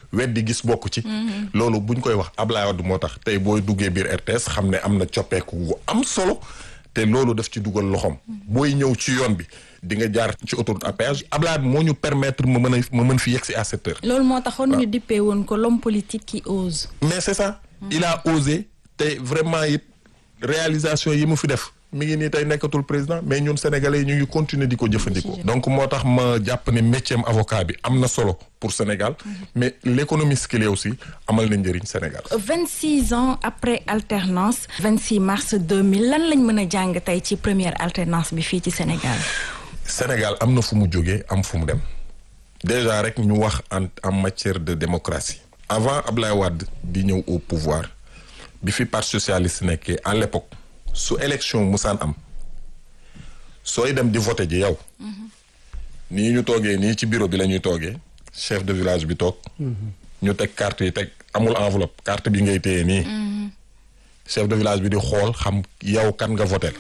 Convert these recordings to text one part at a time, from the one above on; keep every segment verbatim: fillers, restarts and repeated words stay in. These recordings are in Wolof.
weddi gis bokk ci. loolu buñ koy wax Ablaye Wade moo tax tey booy duggee biir R T S xam ne am na coppeeku gu am solo te loolu daf ci dugal loxoom. booy ñëw ci yoon bi di nga jaar ci autoroute à péage Ablaye Wade moo ñu permettre ma mën a ma mën fi yegg si à cette heure. loolu moo taxoon ñu dippee woon ko l'homme politique qui ose. mais c'est ça. il a osé te vraiment it réalisation yi mu fi def. mi ngi nii tey nekkatul président mais ñun sénégalais yi ñu ngi continuer di ko jëfandikoo. donc moo tax ma jàpp ne métier am avocat bi am na solo pour Sénégal. mais l'économiste qu'il est aussi amal na njëriñ Sénégal. vingt-six ans après alternance. vingt-six mars deux mille lan lañ mën a jàng tey ci première alternance bi fii ci Sénégal. Sénégal am na fu mu jógee am fu mu dem déjà rek ñu wax en en matière de démocratie. avant Ablaye Wade di ñëw au pouvoir bi fi parti socialiste nekkee à l'époque. su élection musaan am sooy dem di voter ji yow nii ñu toogee nii ci bureau bi la ñuy toogee chef de village bi toog ñu teg carte yi teg amul enveloppe carte bi ngay téye nii chef de village bi di xool xam yow kan nga voter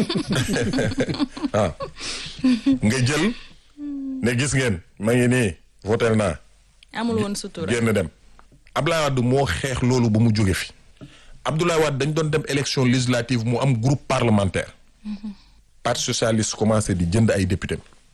ah nga jël ne gis ngeen ma ngi nii voter naa amul woon sutura génn dem Abdoulaye Wade moo xeex loolu ba mu jóge fi Abdoulaye Wade dañ doon dem élection législative mu am groupe parlementaire. Mm-hmm. Parti socialiste commencé di jënd ay député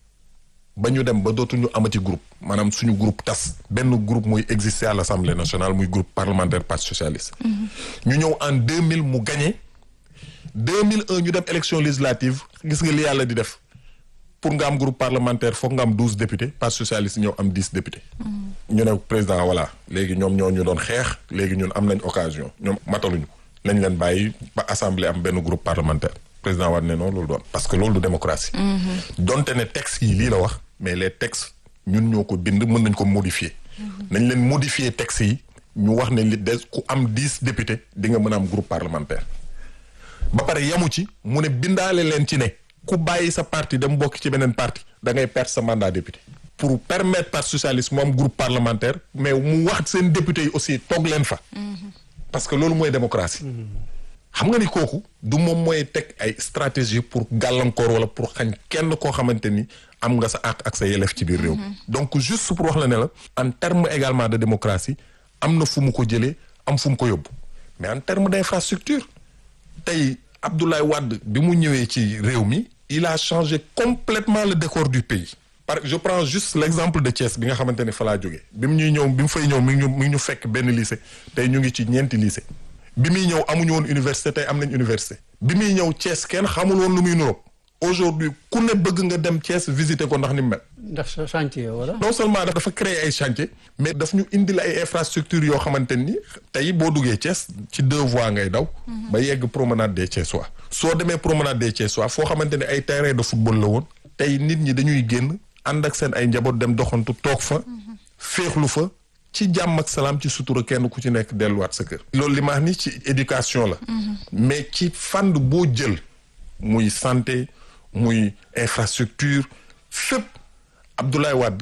ba ñu dem ba dootuñu amati groupe maanaam suñu groupe tas benn groupe muy exister à l'Assemblée nationale muy groupe parlementaire parti socialiste. Mm-hmm. ñu ñëw en deux mille mu gagné deux mille un ñu dem élection législative gis nga li yàlla di def pour nga am groupe parlementaire foog nga am douze députés parti socialiste ñëw am dix députés. Mm-hmm. ñu ne président voilà léegi ñoom ñoo ñu doon xeex léegi ñun am nañ occasion ñoom mataluñu lañ leen bàyyi ba assemblée am benn groupe parlementaire président Wade ne noonu loolu doon parce que loolu du démocratie. donte ne texte yi lii la wax mais les textes ñun ñoo ko bind mën nañ ko modifier. nañ leen modifier texte yi ñu wax ne li des ku am dix députés di nga mën a am groupe parlementaire ba pare yamu ci mu ne bindaale leen ci ne ku bàyyi sa parti dem bokk ci beneen parti da ngay perdre sa mandat député. pour permettre parti socialiste mu am groupe parlementaire mais mu wax seen député yi aussi toog leen fa. parce que loolu mooy démocratie. xam nga ni kooku du moom mooy teg ay stratégie pour gàllankoor wala pour xañ kenn koo xamante ni am nga sa àq ak sa yelleef ci biir réew. donc juste pour wax la ne la en terme également de démocratie am na fu mu ko jëlee am fu mu ko yóbbu mais en terme d'infrastructure tey Abdoulaye Wade bi mu ñëwee ci réew mi il a changé complètement le décor du pays. par je prends juste l'exemple de Thiès bi nga xamante ne fa laa jógee bi mu ñuy ñëw bi mu fay ñëw mi ngi ñu mi ngi ñu fekk benn lycée tey ñu ngi ci ñeenti lycée bi muy ñëw amuñu woon université tey am nañ université bi muy ñëw Thiès kenn xamul woon lu muy nuroog aujourd'hui ku ne bëgg nga dem Thiès visiter ko ndax ni mu mel. ndax chantier wala. non seulement dafa créer ay chantier mais daf ñu indil ay infrastructures yoo xamante ni tey boo duggee Thiès ci deux voies ngay daw. ba yegg promenade des Thiessois. soo demee promenade des Thiessois foo xamante ne ay terrain de football la woon tey nit ñi dañuy génn. ànd ak seen ay njaboot dem doxantu toog fa féexlu fa ci jàmm ak salaam ci sutura kenn ku ci nekk delluwaat sa kër. loolu li ma wax ni ci éducation la. mais ci fànn boo jël muy santé muy infrastructure fépp Abdoulaye Wade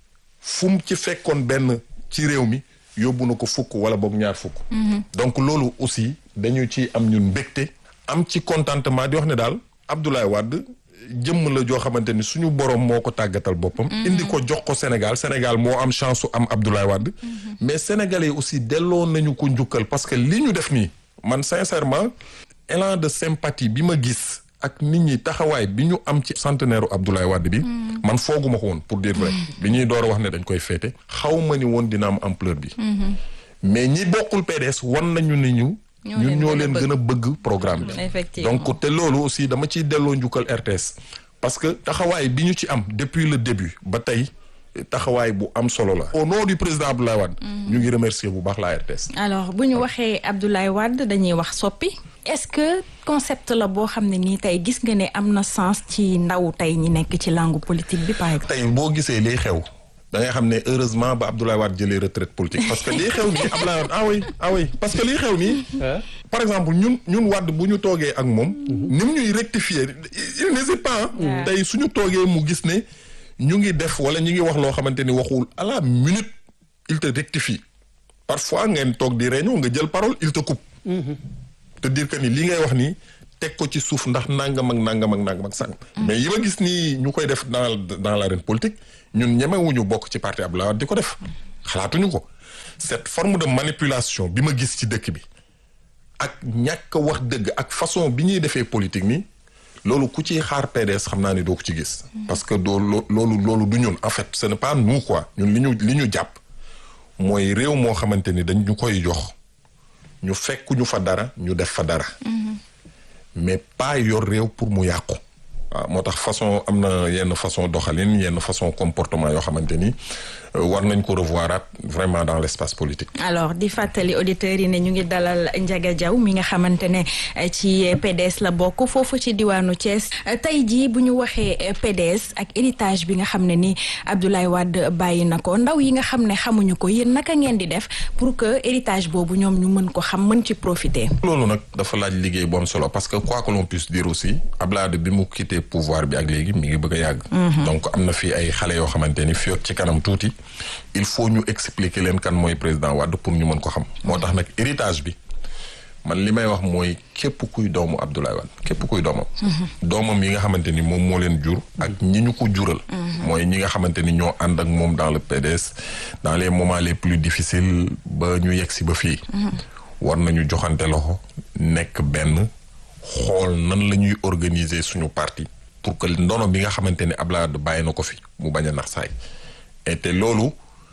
fu mu ci fekkoon benn ci réew mi yóbbu na ko fukk wala boog ñaar fukk. donc loolu aussi dañu ci am ñun mbégte am ci contentement di wax ne daal Abdoulaye Wade. jëmm la joo xamante ni suñu borom moo ko tàggatal boppam. indi ko jox ko Sénégal Sénégal moo am chance su am Abdoulaye Wade. mais sénégalais aussi delloo nañu ko njukkal parce que li ñu def nii man sincèrement élan de sympathie bi ma gis ak nit ñi taxawaay bi ñu am ci centenaire Abdoulaye Wade bi. man fooguma ko woon pour dire vrai. bi ñuy door a wax ne dañ koy féete xaw ma ni woon dina am ampleur bi. mais ñi bokkul P D S wan nañu ni ñu. ñun ñoo leen gën a bëgg programme bi donc te loolu aussi dama ciy delloo njukkal R T S parce que taxawaay bi ñu ci am depuis le début ba tey taxawaay bu am solo la. au nom du président Abdoulaye Wade. ñu ngi remercier bu baax la R T S. alors bu ñu waxee Abdoulaye Wade dañuy wax soppi. est-ce que concept la boo xam ne nii tey gis nga ne am na sens ci ndaw tey ñi nekk ci langue politique bi par exemple. tey boo gisee liy xew. da ngay xam ne heureusement ba Abdoulaye Wade jëlee retraite politique parce que lii xew nii Abdoulaye Wade ah oui ah oui parce que lii xew nii. par exemple ñun ñun Wade bu ñu toogee ak moom. ni mu ñuy rectifier il n'hésite pas. tey suñu toogee mu gis ne ñu ngi def wala ñu ngi wax loo xamante ni waxul à la minute il te rectifie parfois ngeen toog di réunion nga jël parole il te coupe. te dire que ni li ngay wax nii teg ko ci suuf ndax nangam ak nangam ak nangam ak sànq. mais yi ma gis nii ñu koy def dans dans l'arène politique. ñun ñemewuñu bokk ci parti Abdoulaye Wade di ko def xalaatuñu ko cette forme de manipulation bi ma gis ci dëkk bi ak ñàkk wax dëgg ak façon bi ñuy defee politique nii loolu ku ciy xaar P D S xam naa ni doo ko ci gis. parce que doo loolu loolu du ñun en fait ce n'est pas nous quoi ñun li ñu li ñu jàpp mooy réew moo xamante ni dañ ñu koy jox ñu fekk ñu fa dara ñu def fa dara. mais pas yor réew pour mu yàqu. waaw moo tax façon am na yenn façon doxalin yenn façon comportement yoo xamante ni war nañ ko revoiraat vraiment dans l'espace politique. alors di fàttali auditeurs yi ne ñu ngi dalal Ndiaga Diaw mi nga xamante ne ci P D S la bokk foofu ci diwaanu Thiès tey jii bu ñu waxee P D S ak héritage bi nga xam ne ni Abdoulaye Wade bàyyi na ko ndaw yi nga xam ne xamuñu ko yéen naka ngeen di def pour que héritage boobu ñoom ñu mën ko xam mën ci profiter. loolu nag dafa laaj liggéey bu am solo parce que quoi que l'on puisse dire aussi Abdoulaye Wade bi mu quitté pouvoir bi ak léegi mi ngi bëgg a yàgg. donc am na fi ay xale yoo xamante ni fii ci kanam tuuti. il faut ñu expliquer leen kan mooy président Wade pour ñu mën ko xam moo tax nag héritage bi man li may wax mooy képp kuy doomu Abdoulaye Wade képp kuy doomam doomam yi nga xamante ni moom moo leen jur ak ñi ñu ko jural mooy ñi nga xamante ni ñoo ànd ak moom dans le P D S dans les moments les plus difficiles ba ñu yegg si ba fii war nañu joxante loxo nekk benn xool nan la ñuy organiser suñu parti pour que ndono bi nga xamante ni Abdoulaye Wade bàyyi na ko fi mu bañ a nax saay et te loolu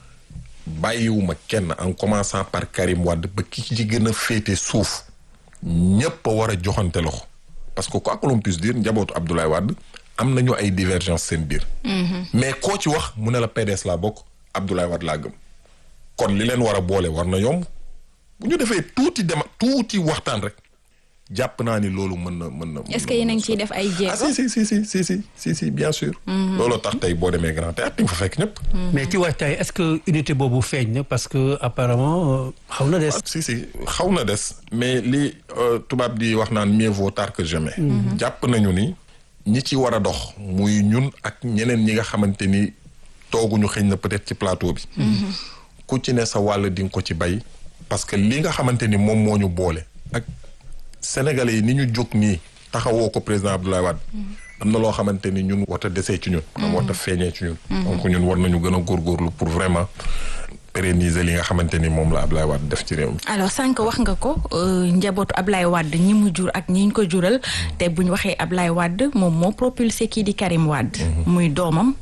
bàyyiwuma kenn en commençant par Karim Wade ba ki ci gën a féete suuf ñépp a war a joxante loxo parce que quoi que l'on puisse dire njabootu Abdoulaye Wade am nañu ay divergence seen biir. mais koo ci wax mu ne la P D S laa bokk Abdoulaye Wade laa gëm kon li leen war a boole war na yomb bu ñu defee tuuti dema tuuti waxtaan rek jàpp naa ni loolu mën na mën na. est-ce que yéen a ngi ciy def ay jéego. ah si si si si si si si si bien sûr. looloo tax tey boo demee Grand Théâtre di nga fa fekk ñëpp. mais ci waajtaay est-ce que unité boobu feeñ na parce que apparemment xaw na des. si si xaw na des mais li tubaab di wax naan mieux vaut tard que jamais. jàpp nañu ni ñi ci war a dox muy ñun ak ñeneen ñi nga xamante ni tooguñu xëñ na peut-être ci plateau bi. ku ci ne sa wàll di nga ko ci bay parce que li nga xamante ni moom moo ñu boole ak. Sénégalais yi ni ñu jóg nii taxawoo ko président Abdoulaye Wade am na loo xamante ni ñun war a desee ci ñun am war a feeñee ci ñun donc ñun war nañu gën a góorgóorlu pour vraiment pérenniser li nga xamante ni moom la Abdoulaye Wade def ci réew mi. alors sànq wax nga ko njabootu Abdoulaye Wade ñi mu jur ak ñi ñu ko jural te bu ñu waxee Abdoulaye Wade moom moo propulsé kii di Karim Wade. muy doomam.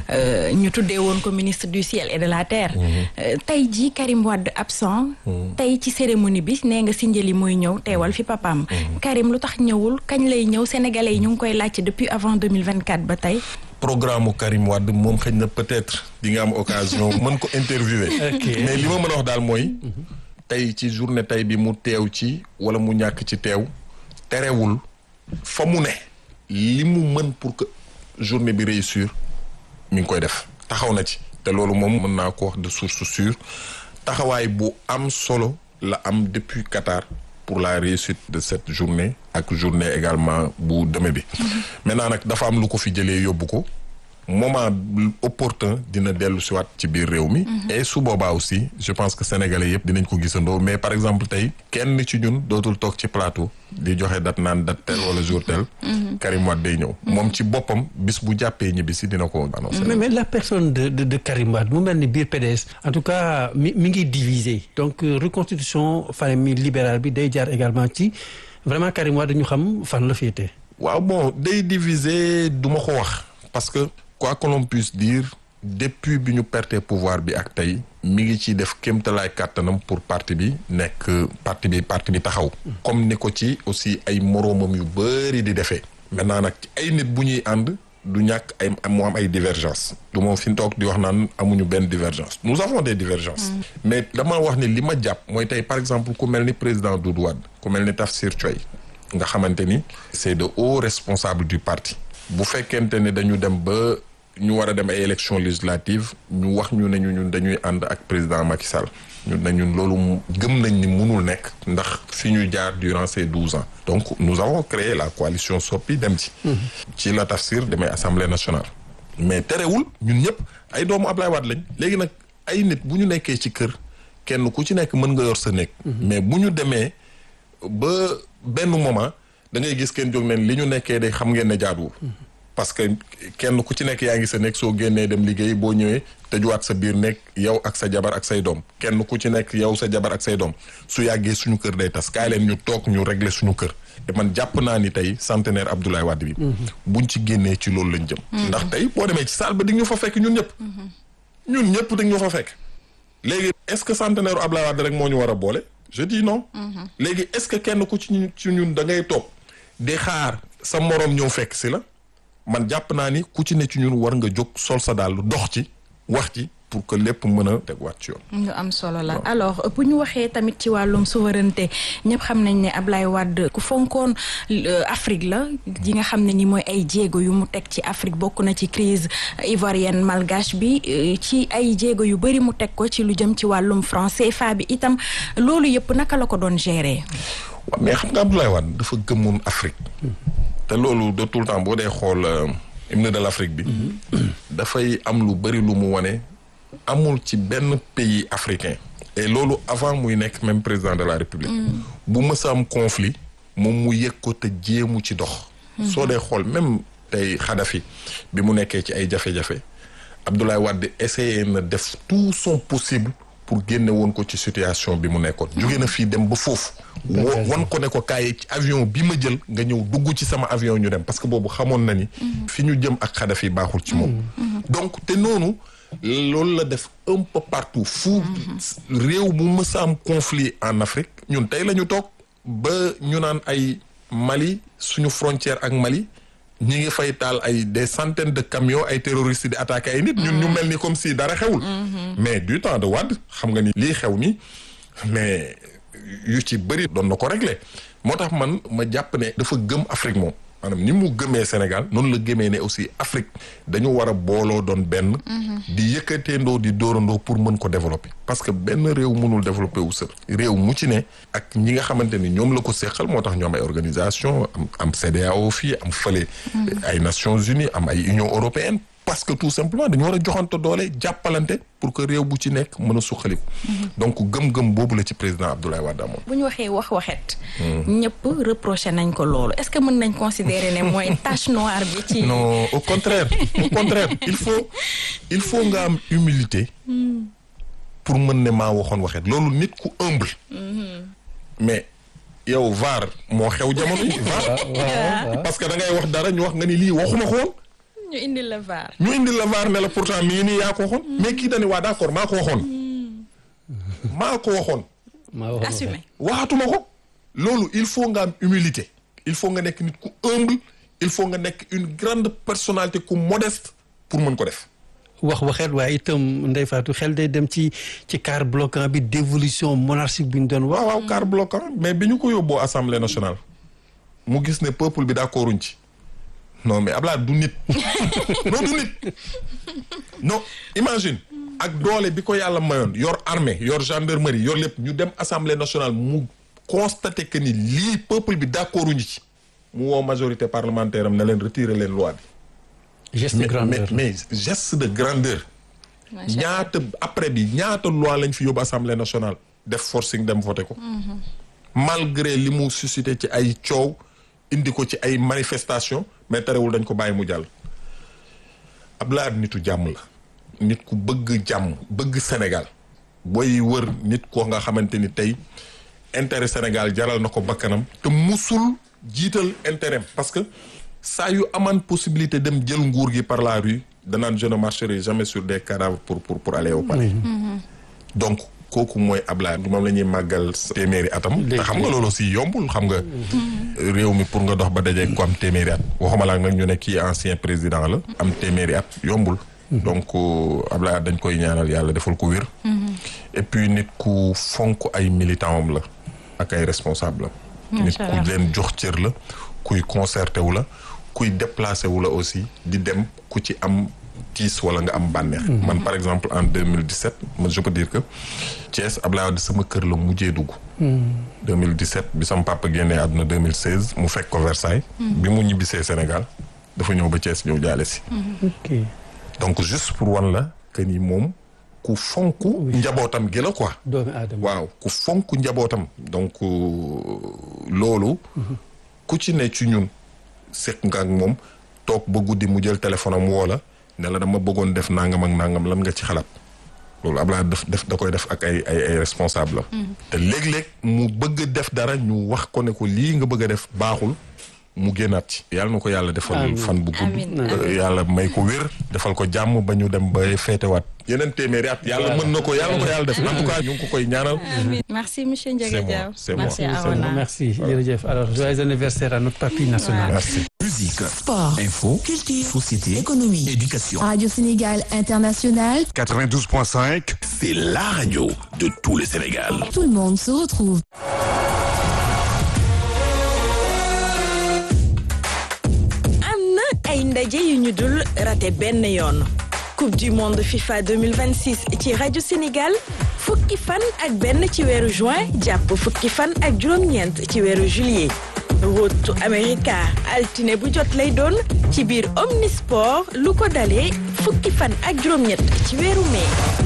ñu tuddee woon ko ministre du ciel et de la terre. tey jii Karim Wade absent. tey ci cérémonie bi nee nga Sindiély mooy ñëw teewal fi papaam. Karim lu tax ñëwul kañ lay ñëw sénégalais yi ñu ngi koy laajte depuis avant deux mille vingt-quatre ba tey. programme Karim Wade moom xëy na peut-être di nga am occasion mën ko interviewer. mais li ma mën a wax daal mooy. tey ci journée tey bi mu teew ci wala mu ñàkk ci teew terewul fa mu ne li mu mën pour que journée bi réussir mi ngi koy def taxaw na ci te loolu moom mën naa ko wax de source sûre taxawaay bu am solo la am depuis Qatar pour la réussite de cette journée ak journée également bu deme bi maintenant nag dafa am lu ko fi jëlee yóbbu ko moment opportun dina dellu si waat ci biir réew mi et su boobaa aussi je pense que sénégalais yëpp dinañ ko gisandoo mais par exemple tey kenn ci ñun dootul toog ci plateau di joxe date naan date tel wala jour tel Karim Wade day ñëw moom ci boppam bis bu jàppee ñibbi si dina ko annoncé. mais mais la personne de de de Karim Wade mu mel ni biir P D S en tout cas mi mi ngi divisé donc reconstitution famille libérale bi day jaar également ci vraiment Karim Wade ñu xam fan la féete. waaw bon day divisé du ma ko wax parce que. quoi que l'on puisse dire depuis bi ñu perte pouvoir bi ak tey mi ngi ciy def kéemtalaay kàttanam pour parti bi nekk parti bi parti bi taxaw. comme ni ko ci aussi ay moroomam yu bari di defee. maintenant nag ay nit bu ñuy ànd du ñàkk ay mu am ay divergence du moom fi ñu toog di wax naan amuñu benn divergence nous avons des divergences. mais dama wax ni li ma jàpp mooy tey par exemple ku mel ni président Doudou Wade ku mel ni Tafsir Thioye nga xamante ni c'est de hauts responsables du parti. bu fekkente ne dañu dem ba ñu war a dem ay élections législatives ñu wax ñu ne ñu ñun dañuy ànd ak président Macky Sall ñun ne ñun loolu gëm nañ ni mënul nekk ndax fi ñu jaar durant ces douze ans. donc nous avons créé la coalition Soppi dem ci. ci la Tafsir demee assemblée nationale. mais terewul ñun ñëpp ay doomu Ablaye Wade lañ léegi nag ay nit bu ñu nekkee ci kër kenn ku ci nekk mën nga yor sa nekk. mais bu ñu demee ba benn moment. da ngay gis kenn jóg neen li ñu nekkee de xam ngeen ne jaaduwul parce que kenn ku ci nekk yaa ngi sa nekk soo génnee dem liggéey boo ñëwee tëjuwaat sa biir nekk yow ak sa jabar ak say doom kenn ku ci nekk yow sa jabar ak say doom su yàggee suñu kër day tas kaay leen ñu toog ñu régler suñu kër te man jàpp naa ni tey centenaire Abdoulaye Wade bi buñ ci génnee ci loolu lañ jëm ndax tey boo demee ci salle ba di ñu fa fekk ñun ñëpp ñun ñëpp dañ ñu fa fekk léegi est-ce que centenaire Abdoulaye Wade rek moo ñu war a boole je dis non léegi est-ce que kenn ku ci ci ñun da ngay toog di xaar sa moroom ñëw fekk si la man jàpp naa ni ku ci ne ci ñun war nga jóg sol sa daal dox ci wax ci pour que lépp mën a tegwaat ci yoon. ñu am solo la alors bu ñu waxee tamit ci wàllum souveraineté ñëpp xam nañ ne Ablaye Wade ku fonkoon Afrique la ji nga xam ne ni mooy ay jéego yu mu teg ci Afrique bokk na ci crise ivoirienne malgache bi ci ay jéego yu bëri mu teg ko ci lu jëm ci wàllum franc C F A bi itam loolu yëpp naka la ko doon gérer. waaw mais xam nga Abdoulaye Wade dafa gëmoon Afrique. te loolu de tout le temps boo dee xool hymne de l'Afrique bi. dafay am lu bëri lu mu wane. amul ci benn pays africain et loolu avant muy nekk même président de la République bu mës a am conflit moom mu yëg ko te jéemu ci dox soo dee xool même tey Kadhafi bi mu nekkee ci ay jafe-jafe Abdoulaye Wade essayé na def tout son possible pour génne woon ko ci situation bi mu nekkoon jóge na fii dem ba foofu wan ko ne ko kaay ci avion bi ma jël nga ñëw dugg ci sama avion ñu dem parce que boobu xamoon na ni fi ñu jëm ak Kadhafi baaxul ci moom donc te noonu loolu la def un peu partout fu réew mu mës a am conflit en Afrique ñun tey la ñu toog ba ñu naan ay Mali suñu frontière ak Mali ñi ngi fay taal ay des centaines de camions ay terroristes di attaquer ay nit ñun ñu mel ni comme si dara xewul mais du temps de Wade xam nga ni lii xew ni mais yu ci bëri doon na ko régler moo tax man ma jàpp ne dafa gëm Afrique moom maanaam ni mu gëmee Sénégal noonu la gëmee ne aussi Afrique dañu war a booloo doon benn di yëkkateendoo di dóorandoo pour mën ko développer parce que benn réew mënul développer wu sër réew mu ci ne ak ñi nga xamante ni ñoom la ko seqal moo tax ñu am ay organisation am am C E D E A O fii am fële ay Nations Unies am ay Union européenne parce que tout simplement dañu war a joxante doole jàppalante pour que réew bu ci nekk mën a suqaliku donc gëm-gëm boobu la ci président Abdoulaye Wade amoon. bu ñu waxee wax waxet ñëpp reproché nañ ko loolu est-ce que mën nañ considérer ne mooy tache noire bi ci. non au contraire au contraire il faut il faut nga am humilité pour mën ne maa waxoon waxet loolu nit ku humble mais yow vaar moo xew jamono yi vaar parce que da ngay wax dara ñu wax nga ni lii waxuma ko woon ñu indil la vaar. ñu indil la vaar ne la pourtant mii nii yaa ko waxoon. mais kii dañu waa d'accord maa ko waxoon. maa ko waxoon. maa waxoon assumé. waxatuma ko. loolu il faut nga am humilité. il faut nga nekk nit ku humble. il faut nga nekk une grande personnalité ku modeste pour mën ko def. wax waxeet waaye itam Ndeye Fatou xel day dem ci ci quart bloquant bi dévolution monarchique bi ñu doon wax. waaw waaw quart bloquant mais bi ñu ko yóbboo assemblée nationale. mu gis ne peuple bi d'accorduñ ci. non mais Ablaye du nit non du nit non imagine ak doole bi ko yàlla mayoon yor armée yor gendarmerie yor lépp ñu dem assemblée nationale mu constaté que ni lii peuple bi d'accord uñu ci mu woo majorité parlementaire am na leen retirer leen loi bi. geste de grandeur mais mais geste de grandeur. ñaata après bi ñaata loi lañ fi yóbbu assemblée nationale def forcing dem voté ko. malgré li mu suscité ci ay coow indi ko ci ay manifestation mais terewul dañ ko bàyyi mu jàll. Abdoulaye nitu jàmm la. nit ku bëgg jàmm bëgg Sénégal. booy wër nit koo nga xamante ni tey intérêt Sénégal jaral na ko bakkanam te musul jiital intérêt parce que saa yu amaan possibilité dem jël nguur gi par la rue danaan je ne marcherai jamais sur des cadavres pour pour pour aller au palais. donc kooku mooy Ablaye moom la ñuy màggal téeméeri atam. te xam nga loolu aussi yombul xam nga. réew mi pour nga dox ba daje ko am téeméeri at. waxuma laa nag ñu ne kii ancien président la. am téeméeri at yombul. donc Ablaye dañ koy ñaanal yàlla defal ko wér. et puis nit ku fonk ay militant am la. ak ay responsable la. nit ku leen jox cër la. kuy concerté wu la. kuy déplacé wu la aussi di dem ku ci am. tiis wala nga am bànneex. man par exemple en deux mille dix-sept man je peux dire que Thiès Abdoulaye Wade sama kër la mujjee dugg. deux mille dix-sept bi sama papa génnee àdduna deux mille seize mu fekk ko Versailles. bi mu ñibbisee Sénégal dafa ñëw ba Thiès ñëw jaale si. ok donc juste pour wan la que ni moom ku fonk njabootam gi la quoi. doomi aadama waaw ku fonk njabootam. donc loolu. ku ci ne ci ñun seq nga ak moom toog ba guddi mu jël téléphone am woo la ne la dama bëggoon def nangam ak nangam lan nga ci xalaat loolu Ablaye def def da koy def ak ay ay ay responsable am te léeg-léeg mu bëgg def dara ñu wax ko ne ko lii nga bëgg a def baaxul mu génnaat ci yàlla na ko yàlla defal fan bu gudd yàlla may ko wér defal ko jàmm ba ñu dem ba feetewaat yeneen téeméeri at yàlla mën na ko yàlla na ko yàlla def en tout cas ñu ngi ko koy ñaanal. merci monsieur Ndiaga Diaw. c'est moi merci Arona. merci jërëjëf alors joyeux anniversaire à notre papy national. merci. Musique, Sport, info, culture, société, économie, éducation. Radio Sénégal International, quatre-vingt-douze point cinq, c'est la radio de tout le Sénégal. tout le monde se retrouve. am na ay ndaje yu ñu dul raté benn yoon coupe du monde FIFA deux mille vingt-six ci rajo Sénégal fukki fan ak benn ci weeru juin jàpp fukki fan ak juróom-ñeent ci weeru juillet Rotu America altine bu jot lay doon ci biir Omnisport lu ko dalee fukki fan ak juróom-ñett ci weeru mai.